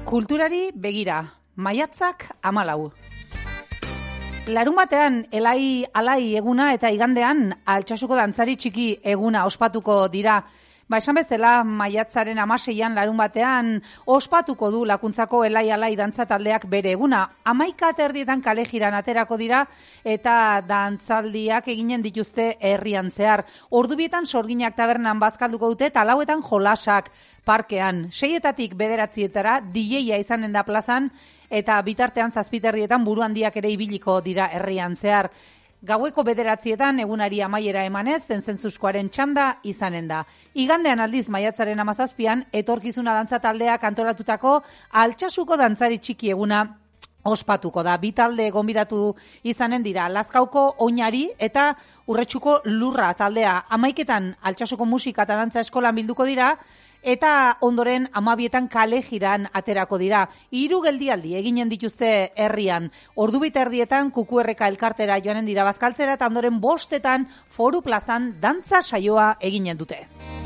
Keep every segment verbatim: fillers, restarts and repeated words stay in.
Kulturari begira, maiatzak hamalau. Larun batean elai alai eguna eta igandean Altsasuko dantzari txiki eguna ospatuko dira. Ba, esan bezala, maiatzaren hamaseian larun batean ospatuko du Lakuntzako elai alai dantza taldeak bere eguna. Hamaika erdietan kale jiran aterako dira eta dantzaldiak eginen dituzte herrian zehar. Ordubietan sorginak tabernan bazkalduko dute eta lauetan jolasak parkean. Seietatik bederatzietara D J-a izanen da plazan eta bitartean zazpiterdietan buru handiak ere ibiliko dira herrian zehar. Gaueko bederatzietan egunari amaiera emanez, zentzuzkoaren txanda izanen da. Igandean aldiz maiatzaren hamazazpian, etorkizuna dantza taldeak antolatutako Altsasuko dantzari txiki eguna ospatuko da. Bi talde gonbidatu izanen dira, Lazkauko Oinari eta Urretxuko Lurra taldea. Hamaiketan Altsasuko musika eta dantza eskolan bilduko dira, eta ondoren amabietan kale jiran aterako dira. Hiru geldialdi eginen dituzte herrian. Ordubita erdietan kukuerreka elkartera joanen dira bazkaltzera eta ondoren bostetan Foru plazan dantza saioa eginen dute.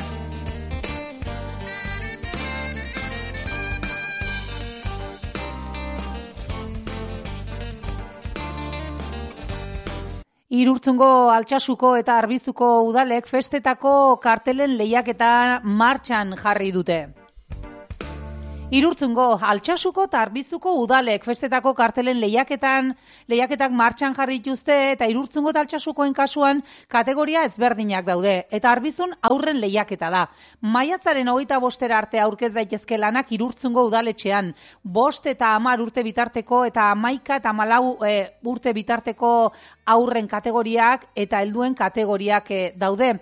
Irurtzungo, Altsasuko eta Arbizuko udalek festetako kartelen lehiaketa martxan jarri dute. Irurtzungo, Altsasuko eta Arbizuko udalek festetako kartelen lehiaketan, lehiaketak martxan jarri dituzte eta Irurtzungo eta Altsasukoen kasuan kategoria ezberdinak daude eta Arbizun aurren lehiaketa da. Maiatzaren hogeita bostera arte aurkez daitezke lanak Irurtzungo udaletxean. Bost eta hamar urte bitarteko eta hamaika eta hamalau e, urte bitarteko aurren kategoriak eta helduen kategoriak e, daude.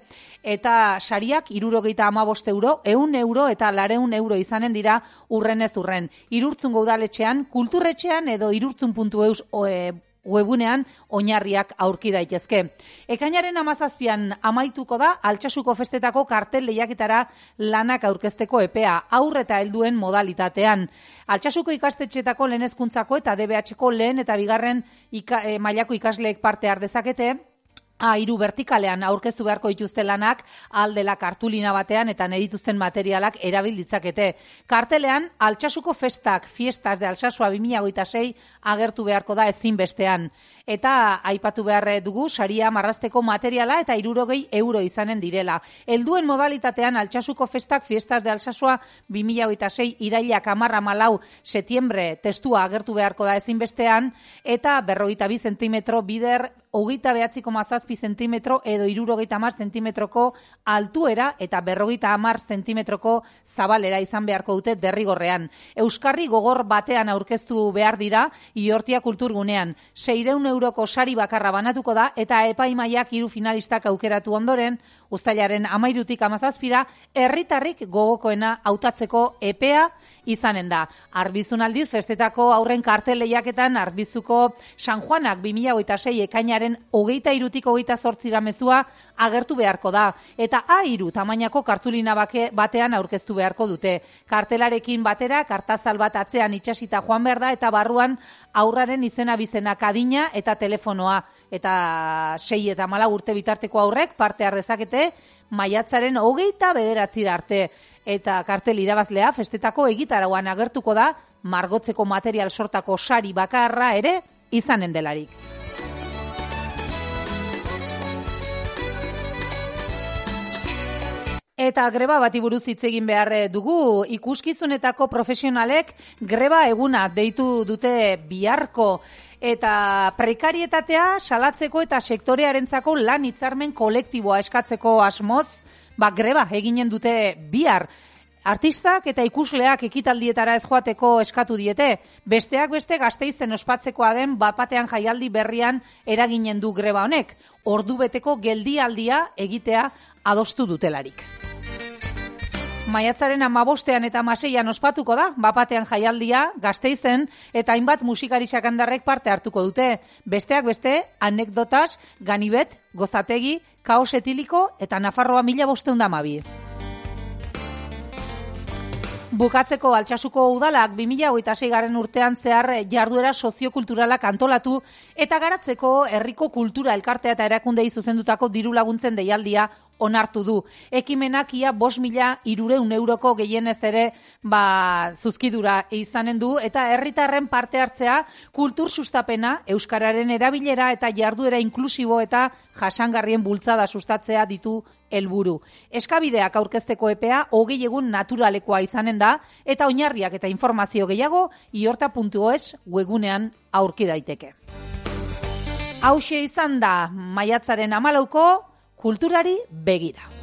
Eta sariak hirurogeita hamabost euro, ehun euro eta laurehun euro izanen dira urrenez urren. Irurtzungo udaletxean, kulturretxean edo irurtzun puntu eus e, webunean oinarriak aurki daitezke. Ekainaren hamazazpian amaituko da Altsasuko festetako kartel lehiaketara lanak aurkezteko epea, aurre eta helduen modalitatean. Altsasuko ikastetxetako lehen hezkuntzako eta D B H-ko lehen eta bigarren ika, e, mailako ikasleek parte har dezakete. A hiru vertikalean aurkeztu beharko dituzte lanak aldela kartulina batean eta nahi dituzten materialak erabil ditzakete. Kartelean Altsasuko festak, fiestas de Altsasua bi mila hogeita sei agertu beharko da ezinbestean. Eta aipatu behar dugu saria marrazteko materiala eta hirurogei euro izanen direla. Helduen modalitatean Altsasuko festak, fiestas de Altsasua bi mila hogeita sei irailak hamar hamalau setiembre testua agertu beharko da ezinbestean eta berrogeita bi zentimetro bider hogeita behatzi koma zazpi zentimetro edo hirurogeita hamar zentimetroko altuera eta berrogeita hamar zentimetroko zabalera izan beharko dute derrigorrean. Euskarri gogor batean aurkeztu behar dira Iortia kulturgunean. Seiehun euroko sari bakarra banatuko da eta epaimaiak hiru finalistak aukeratu ondoren, uztailaren hamairutik hamazazpira, herritarrik gogokoena hautatzeko epea izanen da. Arbizun aldiz, festetako aurren kartel lehiaketan Arbizuko San Juanak bi mila hogeita sei ekainaren hogeita hirutik hogeita zortzira mezua agertu beharko da. Eta A hiru tamainako kartulina bake, batean aurkeztu beharko dute. Kartelarekin batera, kartazal bat atzean itxasita joan behar da eta barruan aurraren izena bizenak adina eta telefonoa. Eta sei eta hamalau urte bitarteko aurrek parte har dezakete maiatzaren hogeita bederatzira arte. Eta kartel irabazlea festetako egitarauan agertuko da margotzeko material sortako sari bakarra ere izanen delarik. Eta greba bati buruz hitz egin behar dugu, ikuskizunetako profesionalek greba eguna deitu dute biharko. Eta prekarietatea salatzeko eta sektorearentzako lan hitzarmen kolektiboa eskatzeko asmoz, ba, greba eginen dute bihar. Artistak eta ikusleak ekitaldietara ez joateko eskatu diete. Besteak beste Gasteizen ospatzekoa den bapatean jaialdi berrian eraginen du greba honek. Ordubeteko geldialdia egitea adostu dutelarik. Maiatzaren hamabostean eta hamaseian ospatuko da, bapatean jaialdia, Gasteizen, eta hainbat musikari sakandarrek parte hartuko dute. Besteak beste, anekdotas, Ganibet, Gozategi, Kaos Etiliko eta Nafarroa mila bosteun da hamabi. Bukatzeko Altsasuko udalak bi mila hogeita seigarren urtean zehar jarduera soziokulturalak antolatu eta garatzeko herriko kultura elkartea eta erakundei zuzendutako diru laguntzen deialdia onartu du. Ekimenak ia bost mila hirurehun euroko gehienez ere ba, zuzkidura izanen du, eta herritarren parte hartzea, kultur sustapena, euskararen erabilera eta jarduera inklusibo eta jasangarrien bultzada sustatzea ditu helburu. Eskabideak aurkezteko epea hogei egun naturalekoa izanen da, eta oinarriak eta informazio gehiago iorta puntu es webunean aurki daiteke. Hauxe izan da maiatzaren hamalauko kulturari begira.